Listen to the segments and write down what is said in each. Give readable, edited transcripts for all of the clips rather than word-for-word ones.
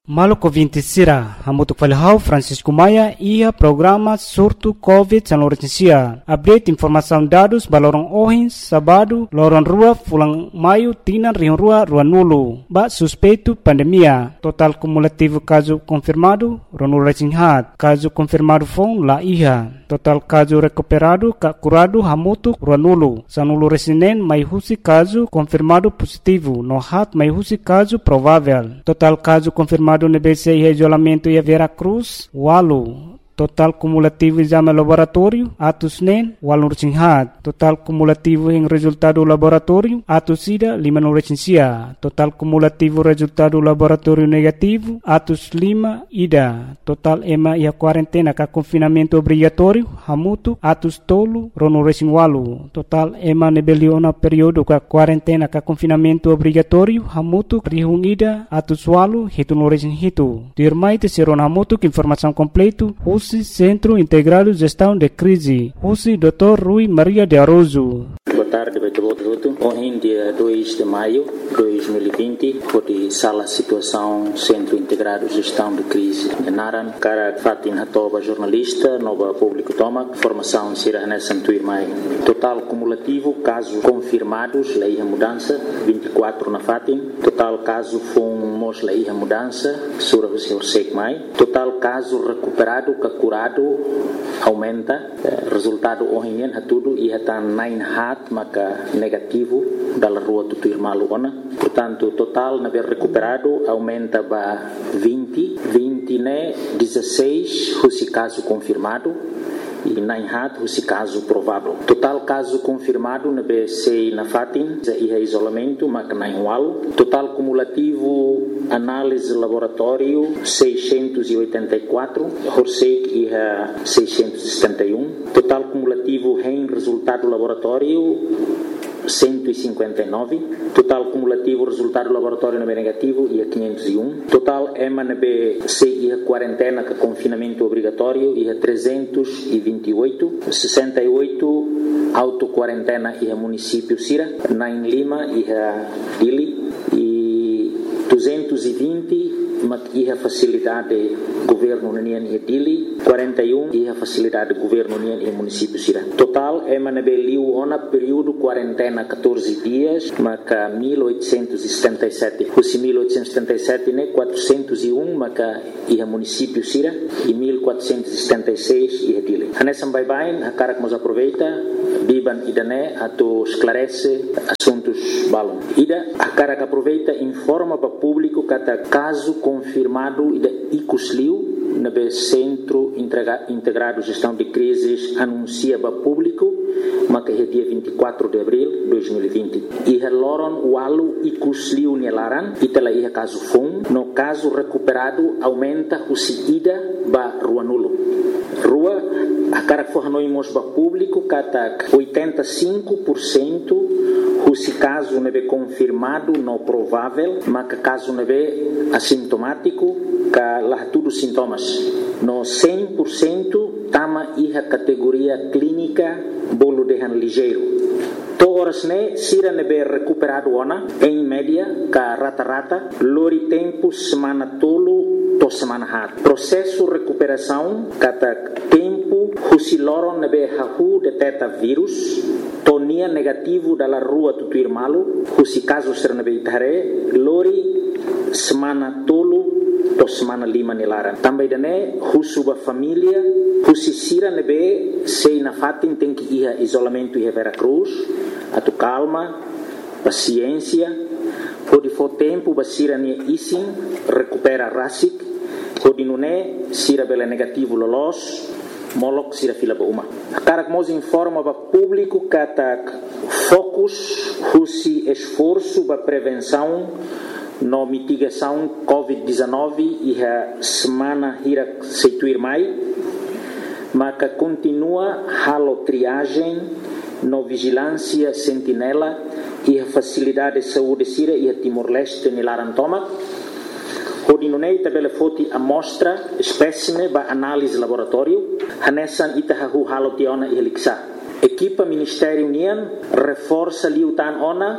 Maluco 20 Sira, Hamutuk Falhau, Francisco Maia, ia programa surto COVID-19. Update informação dados, balorong Ohins, sábado, lorong rua, fulang maio, tinan rion rua, rua nulo. Ba suspeito pandemia. Total cumulativo caso confirmado, Ronul Resinhat. Caso confirmado fong la iha. Total caso recuperado, curado, Hamutuk, rua nulo. Sanulu resinen, mai husi caso confirmado positivo. No hat, mai husi caso provável. Total caso confirmado no BC e isolamento e a Vera Cruz, Walu. Total cumulativo exame laboratório, atos NEN, Walu Resinhat. Total cumulativo em resultado laboratório, atos SIDA, Lima no Resinsia. Total cumulativo resultado laboratório negativo, atos Lima, IDA. Total EMA e a quarentena com confinamento obrigatório, Hamutu, atos Tolo, Rono Resin Walu. Total EMA nebeliona período com quarentena com confinamento obrigatório, Hamutu, Rihung IDA, atos Walu, Hitu no Resin Hitu. Dirmai te serona Hamutu, informação completo, Centro Integrado de Gestão de Crise. Hoje, Dr. Rui Maria de Aroso. Boa tarde, hoje, dia 2 de maio de 2020, foi sala situação Centro Integrado de Gestão de Crise de Naran, cara Fatin Hatoba, jornalista, nova público toma, formação Sira Hanessan Tuirmai. Total cumulativo, casos confirmados, lei a mudança, 24 na Fatin. Total caso fomos lei a mudança, Sura Hussein Mai. Total caso recuperado, curado, aumenta, resultado hoje tudo e está 9 hat, maka negativo da rua Tutuirmalu ona. Portanto, total na recuperado aumenta para 20 né 16 esse caso confirmado e 9 hat esse caso provável. Total caso confirmado na BC na Fatin e isolamento maka 9 wal. Total cumulativo análise laboratório 684, Horsek e 671. Total cumulativo em resultado laboratório 159. Total cumulativo resultado laboratório negativo e 501. Total EMANB e a quarentena com confinamento obrigatório e 328. 68 auto-quarentena e a município Sira, na em Lima e a Dili e 220 e a facilidade governo União e Dili, 41 e a facilidade governo União e município Sira. Total é manabeliu ona período quarentena 14 dias, maca 1877. Os 1877 né 401 maca e a município Sira e 1476 e a Dili. Anessa bye a cara que nos aproveita biban idané ato esclarece assuntos balon. Ida a cara que aproveita informa para público kata caso confirmado ida icusliu na Centro Integrado de Gestão de Crises anuncia para público mas é dia 24 de abril de 2020 e loron walu icusliu nelaran itala ia caso fun no caso recuperado aumenta o ida ba rua nulo rua a cara que fornoimos para público kata 85% se caso não é confirmado, não provável, mas caso não é assintomático, que lá tudo sintomas. No 100% tama a categoria clínica bolo de ligeiro. Todas né sira não é recuperado ona, em média, que rata lori tempo semana tolo to semana hat. Processo recuperação, kata tempo husiloron não é hahu detecta vírus. Tonia negativo dalla rua Tutuirmalu, husi caso sernabeitare, lori semana tolo to semana lima nilaran. Também dane husuba família, husi sira nebe sei na fatin tem que ir isolamento e Vera Cruz, atu calma, paciência, pode for tempo basira ne isin recupera rasik, pode nune sira bela negativo lolos. Molok sira fila uma. Cara que nos informa para público que focus husi esforço para prevenção no mitigação COVID-19 e a semana ira seituir mai, mas que continua halo triagem no vigilância sentinela e a facilidade de saúde sira e a Timor-Leste nilarantoma. Hodinunei tabela foti amostra espécime ba análise laboratório hanessan itahahu halotiona e heliksa. Equipa Ministério União reforça liutan ona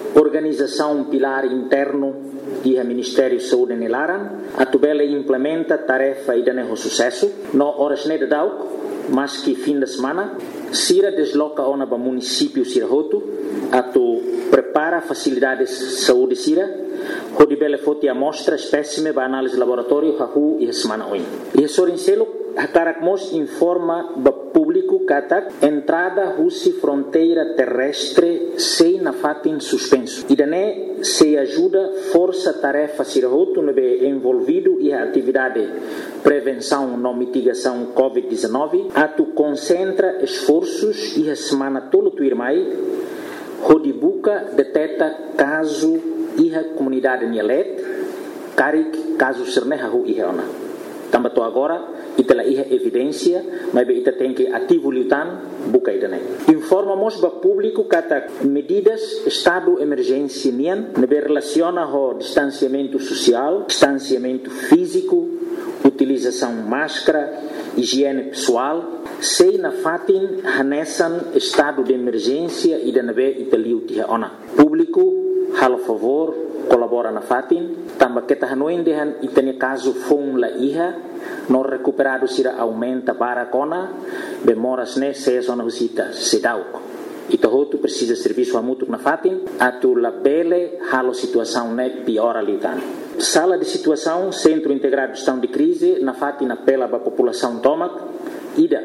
organização pilar interno e o Ministério da Saúde nelaran, a tubela implementa tarefa e dane sucesso, no horas ne de mas que fim de semana, Sira desloca ona para município Sirahoto, a tu prepara facilidades de saúde Sira, onde bele foti amostra espécime para análise laboratório hahu e semana oin. E sorincelo Hakarakmos informa ba público katak entrada husi fronteira terrestre sem na fatin suspenso. E dané se ajuda força tarefa Sirahoto no be envolvido e a atividade prevenção no mitigação COVID-19 a tu concentra esforços e a semana tolo tu irmai onde buca detecta caso e a comunidade Nielet carik caso sernehahu e ona. Tambato agora itela iha evidência, mas ita tem que ativo lutan buka idane. Informamos ba público kata medidas estado emergência nian nebe relaciona ho distanciamento social, distanciamento físico, utilização máscara, higiene pessoal, sei na fatin hanesan estado de emergência e nebe italiu tiha ona. Público halo favor colabora na fatin, tamba kita hanoin dehan itane caso fon la iha no recuperado sira aumenta para kona bemoras ne se zona husita sedauk ito hotu precisa serviço mútuo na fatin atu la bele halo situação ne piora litan sala de situação centro integrado de gestão de crise na fatin apela para a população tomac ida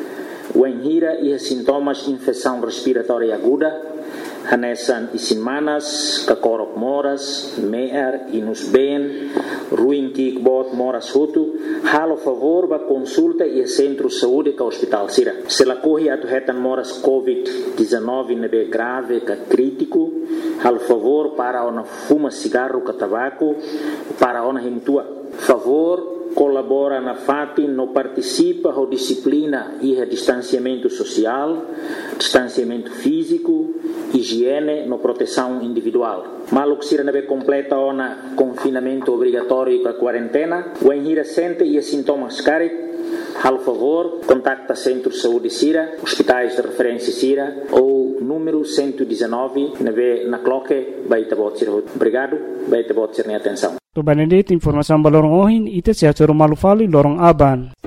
o enhira e sintomas infecção respiratória aguda hanesan isimanas, kakorok moras, meer, inus ben, ruim kikbot moras hutu, halo favor ba consulta e centro de saúde ka hospital Sira. Se la corre atu hetan moras COVID-19 nebe grave ka crítico, halo favor para ona fuma cigarro ka tabaco, para ona himtua. Favor colabora na fatin no participa ho disciplina e distanciamento social, distanciamento físico, higiene no proteção individual. Maluk sira nebe completa ona confinamento obrigatório com quarentena, o enhira sente e sintomas carit, hal favor, contacta Centro de Saúde Sira, hospitais de referência Sira ou número 119 nebe na cloque baita bot sira. Obrigado, baita bot sira atenção. To Benedict informação balorong ohin ite sia malu fali lorong aban.